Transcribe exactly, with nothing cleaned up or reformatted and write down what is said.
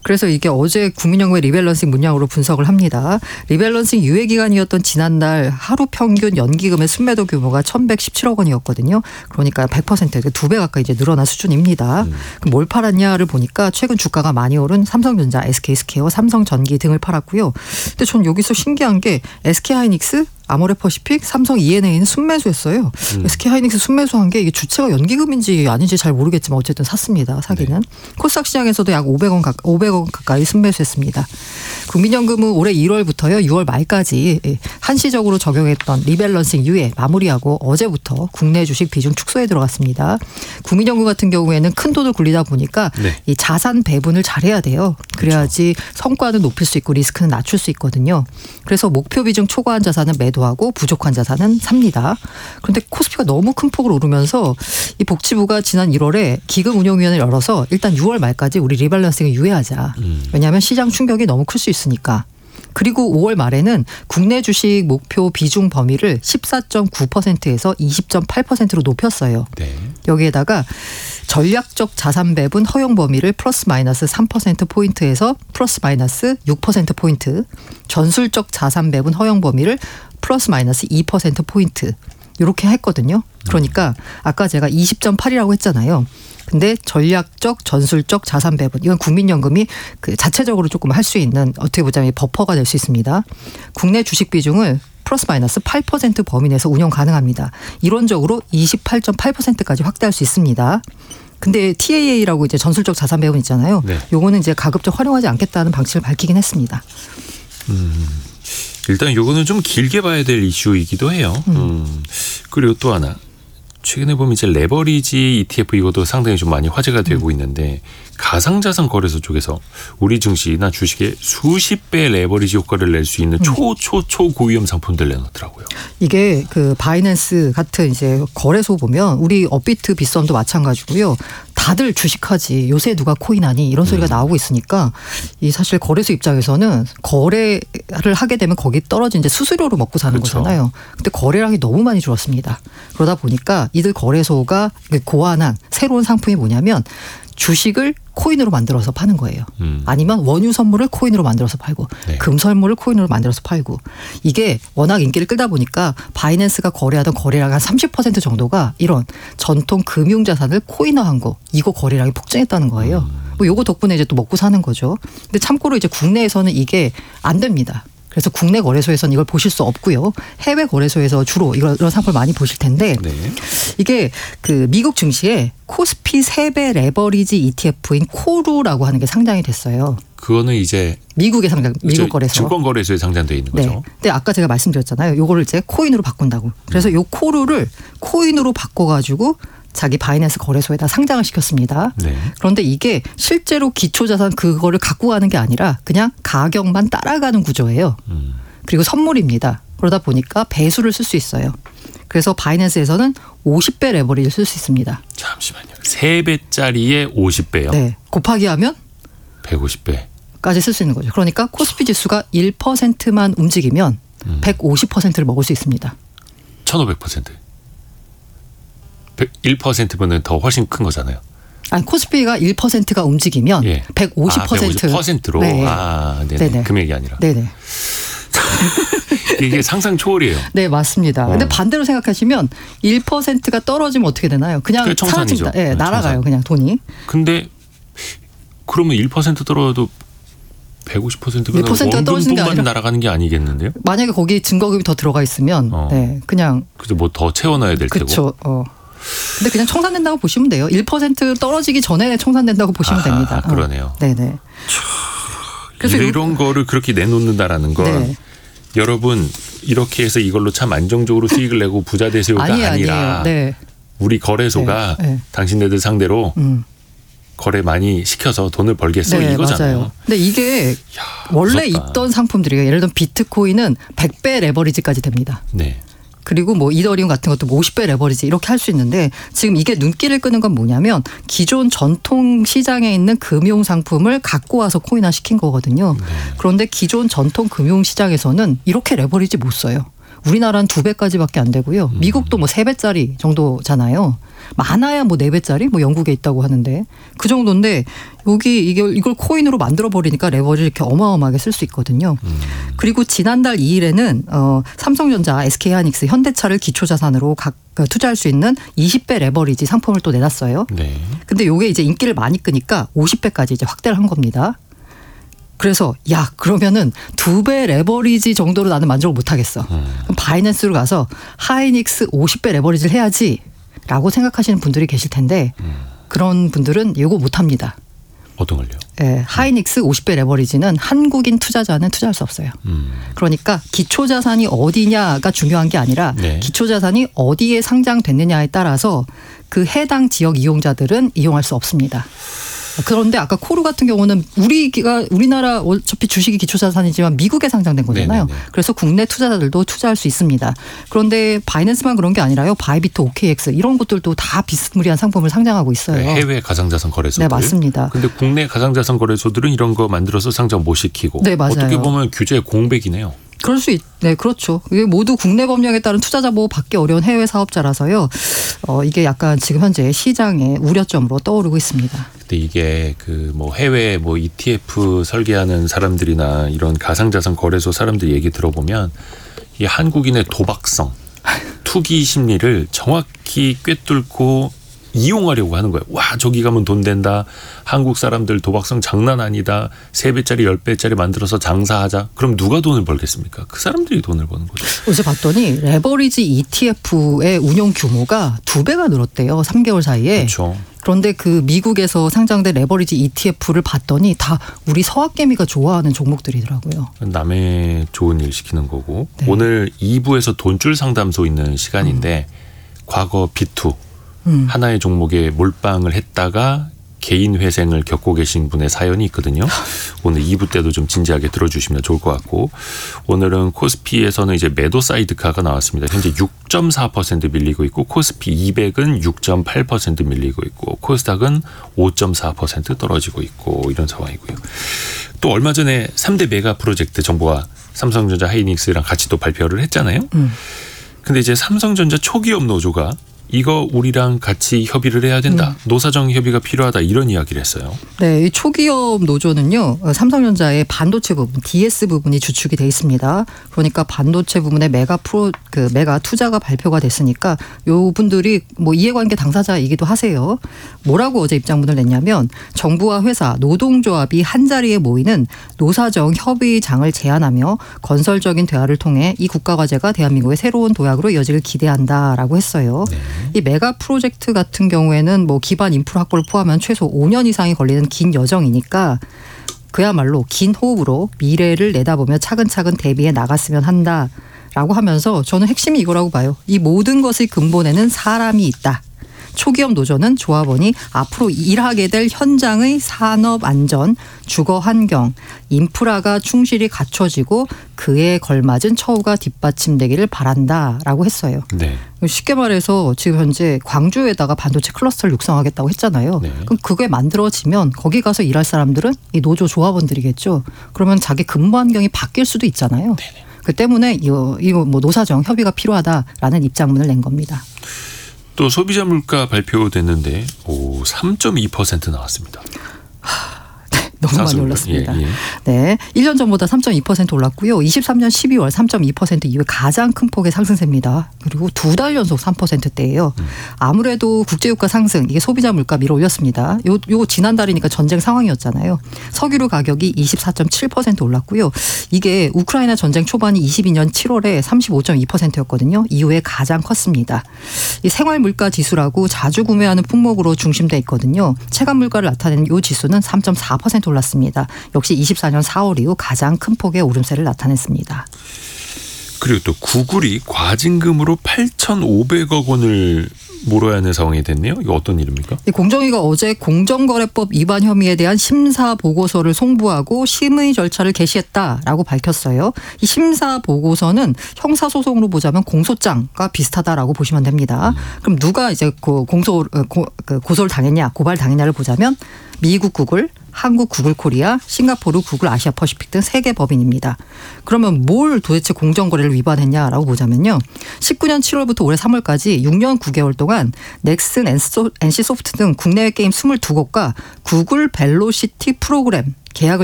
그래서 이게 어제 국민연금의 리밸런싱 문양으로 분석을 합니다. 리밸런싱 유예 기간이었던 지난달 하루 평균 연기금의 순매도 규모가 천백십칠억 원이었거든요. 그러니까 백 퍼센트 두 배 가까이 이제 늘어난 수준입니다. 음. 그럼 뭘 팔았냐를 보니까 최근 주가가 많이 오른 삼성전자, 에스케이스퀘어, 삼성전기 등을 팔았고요. 근데 전 여기서 신기한 게 에스케이하이닉스, 아모레퍼시픽, 삼성 이엔에이는 순매수했어요. 음. 에스케이하이닉스 순매수한 게 이게 주체가 연기금인지 아닌지 잘 모르겠지만 어쨌든 샀습니다. 사기는. 네. 코스닥 시장에서도 약 오백 원, 가까, 오백 원 가까이 순매수했습니다. 국민연금은 올해 일월부터요 유월 말까지 한시적으로 적용했던 리밸런싱 유예 마무리하고 어제부터 국내 주식 비중 축소에 들어갔습니다. 국민연금 같은 경우에는 큰 돈을 굴리다 보니까 네. 이 자산 배분을 잘해야 돼요. 그래야지 그렇죠. 성과는 높일 수 있고 리스크는 낮출 수 있거든요. 그래서 목표 비중 초과한 자산은 매도하고 부족한 자산은 삽니다. 그런데 코스피가 너무 큰 폭으로 오르면서 이 복지부가 지난 일월에 기금운용위원회를 열어서 일단 유월 말까지 우리 리밸런싱을 유예하자. 음. 왜냐하면 시장 충격이 너무 클 수 있으니까. 그리고 오월 말에는 국내 주식 목표 비중 범위를 십사 점 구 퍼센트에서 이십 점 팔 퍼센트로 높였어요. 네. 여기에다가 전략적 자산 배분 허용 범위를 플러스 마이너스 삼 퍼센트 포인트에서 플러스 마이너스 육 퍼센트 포인트, 전술적 자산 배분 허용 범위를 플러스 마이너스 이 퍼센트 포인트 이렇게 했거든요. 그러니까 아까 제가 이십 점 팔이라고 했잖아요. 근데 전략적, 전술적 자산 배분 이건 국민연금이 그 자체적으로 조금 할 수 있는 어떻게 보자면 버퍼가 될 수 있습니다. 국내 주식 비중을 플러스 마이너스 팔 퍼센트 범위 내에서 운영 가능합니다. 이론적으로 이십팔 점 팔 퍼센트까지 확대할 수 있습니다. 근데 티에이에이라고 이제 전술적 자산 배분 있잖아요. 네. 요거는 이제 가급적 활용하지 않겠다는 방침을 밝히긴 했습니다. 음, 일단 요거는 좀 길게 봐야 될 이슈이기도 해요. 음. 음, 그리고 또 하나. 최근에 보면 이제 레버리지 이티에프 이것도 상당히 좀 많이 화제가 되고 있는데 가상자산 거래소 쪽에서 우리 증시나 주식에 수십 배 레버리지 효과를 낼 수 있는 초초초 고위험 상품들 내놓더라고요. 이게 그 바이낸스 같은 이제 거래소 보면 우리 업비트 빗썸도 마찬가지고요. 다들 주식하지 요새 누가 코인하니 이런 소리가 음. 나오고 있으니까 이 사실 거래소 입장에서는 거래를 하게 되면 거기 떨어진 이제 수수료로 먹고 사는 그렇죠. 거잖아요. 근데 거래량이 너무 많이 줄었습니다. 그러다 보니까 이들 거래소가 고안한 새로운 상품이 뭐냐면 주식을 코인으로 만들어서 파는 거예요. 음. 아니면 원유 선물을 코인으로 만들어서 팔고 네. 금 선물을 코인으로 만들어서 팔고 이게 워낙 인기를 끌다 보니까 바이낸스가 거래하던 거래량 한 삼십 퍼센트 정도가 이런 전통 금융자산을 코인화한 거 이거 거래량이 폭증했다는 거예요. 음. 뭐 요거 덕분에 이제 또 먹고 사는 거죠. 근데 참고로 이제 국내에서는 이게 안 됩니다. 그래서 국내 거래소에서는 이걸 보실 수 없고요. 해외 거래소에서 주로 이런, 이런 상품을 많이 보실 텐데 네. 이게 그 미국 증시에 코스피 세 배 레버리지 이티에프인 코루라고 하는 게 상장이 됐어요. 그거는 이제 미국의 상장, 미국 거래소. 증권 거래소에 상장되어 있는 거죠. 네. 근데 아까 제가 말씀드렸잖아요. 요거를 이제 코인으로 바꾼다고. 그래서 음. 요 코루를 코인으로 바꿔가지고 자기 바이낸스 거래소에다 상장을 시켰습니다. 네. 그런데 이게 실제로 기초자산 그거를 갖고 가는 게 아니라 그냥 가격만 따라가는 구조예요. 음. 그리고 선물입니다. 그러다 보니까 배수를 쓸 수 있어요. 그래서 바이낸스에서는 오십 배 레버리지를 쓸 수 있습니다. 잠시만요. 세 배짜리에 오십 배요? 네. 곱하기 하면? 백오십 배. 까지 쓸 수 있는 거죠. 그러니까 코스피 지수가 일 퍼센트만 움직이면 음. 백오십 퍼센트를 먹을 수 있습니다. 천오백 퍼센트. 일 퍼센트면 더 훨씬 큰 거잖아요. 아니 코스피가 일 퍼센트가 움직이면 예. 백오십 퍼센트. 아, 백오십 퍼센트로. 네. 아, 네네. 네네. 금액이 아니라. 네네. 이게 상상 초월이에요. 네, 맞습니다. 그런데 어. 반대로 생각하시면 일 퍼센트가 떨어지면 어떻게 되나요? 그냥 사라집니다. 네, 네, 날아가요. 그냥 돈이. 근데 그러면 일 퍼센트 떨어져도 백오십 퍼센트가 원금 떨어지는 게 아니라 날아가는 게 아니겠는데요? 만약에 거기 증거금이 더 들어가 있으면 어. 네, 그냥. 그죠, 뭐 더 채워놔야 될 그쵸, 테고. 그렇죠. 어. 근데 그냥 청산된다고 보시면 돼요. 일 퍼센트 떨어지기 전에 청산된다고 보시면 아, 됩니다. 그러네요. 어. 네네. 그래서 이런 요... 거를 그렇게 내놓는다라는 건 네. 여러분 이렇게 해서 이걸로 참 안정적으로 수익을 내고 부자 되세요가 아니, 아니라 네. 우리 거래소가 네. 네. 당신네들 상대로 음. 거래 많이 시켜서 돈을 벌겠어 네, 이거잖아요. 맞아요. 근데 이게 야, 원래 무섭다. 있던 상품들이에요. 예를 들면 비트코인은 백 배 레버리지까지 됩니다. 네. 그리고 뭐 이더리움 같은 것도 뭐 오십 배 레버리지 이렇게 할 수 있는데 지금 이게 눈길을 끄는 건 뭐냐면 기존 전통 시장에 있는 금융 상품을 갖고 와서 코인화 시킨 거거든요. 네. 그런데 기존 전통 금융 시장에서는 이렇게 레버리지 못 써요. 우리나라는 두 배까지밖에 안 되고요. 미국도 뭐 세 배짜리 정도잖아요. 많아야 뭐 네 배짜리 뭐 영국에 있다고 하는데 그 정도인데 여기 이걸, 이걸 코인으로 만들어 버리니까 레버리지를 이렇게 어마어마하게 쓸 수 있거든요. 음. 그리고 지난달 이 일에는 어, 삼성전자, 에스케이하이닉스, 현대차를 기초자산으로 각 투자할 수 있는 이십 배 레버리지 상품을 또 내놨어요. 네. 근데 이게 이제 인기를 많이 끄니까 오십 배까지 이제 확대를 한 겁니다. 그래서 야 그러면은 두 배 레버리지 정도로 나는 만족을 못하겠어. 음. 그럼 바이낸스로 가서 하이닉스 오십 배 레버리지를 해야지라고 생각하시는 분들이 계실 텐데 음. 그런 분들은 이거 못합니다. 어떤 걸요? 네, 하이닉스 오십 배 레버리지는 한국인 투자자는 투자할 수 없어요. 음. 그러니까 기초자산이 어디냐가 중요한 게 아니라 네. 기초자산이 어디에 상장됐느냐에 따라서 그 해당 지역 이용자들은 이용할 수 없습니다. 그런데 아까 코르 같은 경우는 우리가 우리나라 어차피 주식이 기초자산이지만 미국에 상장된 거잖아요. 네네네. 그래서 국내 투자자들도 투자할 수 있습니다. 그런데 바이낸스만 그런 게 아니라요. 바이비트, 오케이엑스 이런 것들도 다 비스무리한 상품을 상장하고 있어요. 네, 해외 가상자산 거래소들. 네, 맞습니다. 그런데 국내 가상자산 거래소들은 이런 거 만들어서 상장 못 시키고. 네, 맞아요. 어떻게 보면 규제 공백이네요. 그럴 수 있, 네, 그렇죠. 이게 모두 국내 법령에 따른 투자자 보호 받기 어려운 해외 사업자라서요. 어, 이게 약간 지금 현재 시장의 우려점으로 떠오르고 있습니다. 근데 이게 그 뭐 해외 뭐 이티에프 설계하는 사람들이나 이런 가상자산 거래소 사람들 얘기 들어보면 이 한국인의 도박성, 투기 심리를 정확히 꿰뚫고 이용하려고 하는 거예요. 와 저기 가면 돈 된다. 한국 사람들 도박성 장난 아니다. 세 배짜리 열 배짜리 만들어서 장사하자. 그럼 누가 돈을 벌겠습니까? 그 사람들이 돈을 버는 거죠. 어제 봤더니 레버리지 이티에프의 운용 규모가 두 배가 늘었대요. 삼 개월 사이에. 그렇죠. 그런데 그 미국에서 상장된 레버리지 이티에프를 봤더니 다 우리 서학개미가 좋아하는 종목들이더라고요. 남의 좋은 일 시키는 거고. 네. 오늘 이 부에서 돈줄 상담소 있는 시간인데 음. 과거 비투 음. 하나의 종목에 몰빵을 했다가 개인 회생을 겪고 계신 분의 사연이 있거든요. 오늘 이 부 때도 좀 진지하게 들어주시면 좋을 것 같고 오늘은 코스피에서는 이제 매도 사이드카가 나왔습니다. 현재 육 점 사 퍼센트 밀리고 있고 코스피 이백은 육 점 팔 퍼센트 밀리고 있고 코스닥은 오 점 사 퍼센트 떨어지고 있고 이런 상황이고요. 또 얼마 전에 삼 대 메가 프로젝트 정부가 삼성전자, 하이닉스랑 같이 또 발표를 했잖아요. 음. 근데 이제 삼성전자 초기업 노조가 이거 우리랑 같이 협의를 해야 된다. 음. 노사정 협의가 필요하다. 이런 이야기를 했어요. 네, 이 초기업 노조는요. 삼성전자의 반도체 부분, 디에스 부분이 주축이 돼 있습니다. 그러니까 반도체 부분에 메가 프로 그 메가 투자가 발표가 됐으니까 요 분들이 뭐 이해관계 당사자이기도 하세요. 뭐라고 어제 입장문을 냈냐면 정부와 회사, 노동조합이 한 자리에 모이는 노사정 협의장을 제안하며 건설적인 대화를 통해 이 국가 과제가 대한민국의 새로운 도약으로 이어지길 기대한다라고 했어요. 네. 이 메가 프로젝트 같은 경우에는 뭐 기반 인프라 확보를 포함한 최소 오 년 이상이 걸리는 긴 여정이니까 그야말로 긴 호흡으로 미래를 내다보며 차근차근 대비해 나갔으면 한다라고 하면서 저는 핵심이 이거라고 봐요. 이 모든 것의 근본에는 사람이 있다. 초기업 노조는 조합원이 앞으로 일하게 될 현장의 산업 안전, 주거 환경, 인프라가 충실히 갖춰지고 그에 걸맞은 처우가 뒷받침되기를 바란다라고 했어요. 네. 쉽게 말해서 지금 현재 광주에다가 반도체 클러스터를 육성하겠다고 했잖아요. 네. 그럼 그게 만들어지면 거기 가서 일할 사람들은 이 노조 조합원들이겠죠. 그러면 자기 근무 환경이 바뀔 수도 있잖아요. 네. 그 때문에 이거, 이거 뭐 노사정 협의가 필요하다라는 입장문을 낸 겁니다. 또 소비자 물가 발표됐는데 오, 삼 점 이 퍼센트 나왔습니다. 너무 많이 올랐습니다. 예, 예. 네, 일 년 전보다 삼 점 이 퍼센트 올랐고요. 이십삼 년 십이월 삼 점 이 퍼센트 이후에 가장 큰 폭의 상승세입니다. 그리고 두 달 연속 삼 퍼센트대예요. 음. 아무래도 국제유가 상승, 이게 소비자 물가 밀어 올렸습니다. 요, 요 지난달이니까 전쟁 상황이었잖아요. 석유류 가격이 이십사 점 칠 퍼센트 올랐고요. 이게 우크라이나 전쟁 초반이 이십이 년 칠월에 삼십오 점 이 퍼센트였거든요. 이후에 가장 컸습니다. 이 생활 물가 지수라고 자주 구매하는 품목으로 중심돼 있거든요. 체감 물가를 나타내는 이 지수는 삼 점 사 퍼센트 올랐습니다. 역시 이십사 년 사월 이후 가장 큰 폭의 오름세를 나타냈습니다. 그리고 또 구글이 과징금으로 팔천오백억 원을 물어야 하는 상황이 됐네요. 이거 어떤 일입니까? 공정위가 어제 공정거래법 위반 혐의에 대한 심사 보고서를 송부하고 심의 절차를 개시했다라고 밝혔어요. 이 심사 보고서는 형사소송으로 보자면 공소장과 비슷하다라고 보시면 됩니다. 음. 그럼 누가 이제 그 공소 고, 그 고소를 당했냐, 고발 당했냐를 보자면 미국 구글, 한국 구글 코리아, 싱가포르 구글 아시아 퍼시픽 등 세 개 법인입니다. 그러면 뭘 도대체 공정거래를 위반했냐라고 보자면요. 십구 년 칠월부터 올해 삼월까지 육 년 구 개월 동안 넥슨, 엔씨소프트 등 국내외 게임 이십이 곳과 구글 벨로시티 프로그램 계약을